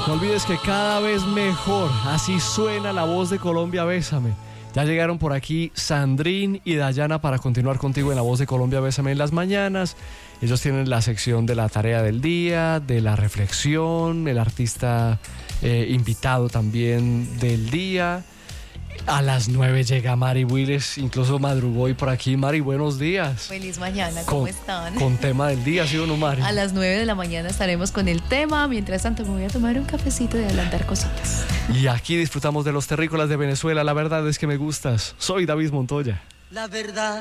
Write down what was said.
No olvides que cada vez mejor, así suena la voz de Colombia Bésame. Ya llegaron por aquí Sandrín y Dayana para continuar contigo en la voz de Colombia Bésame en las mañanas. Ellos tienen la sección de la tarea del día, de la reflexión, el artista invitado también del día. A las 9 llega Mari Willis, incluso madrugó hoy por aquí. Mari, buenos días. Feliz mañana, ¿cómo están? Con tema del día, ¿sí o no, Mari? A las 9 de la mañana estaremos con el tema. Mientras tanto, me voy a tomar un cafecito de adelantar cositas. Y aquí disfrutamos de los terrícolas de Venezuela. La verdad es que me gustas. Soy David Montoya. La verdad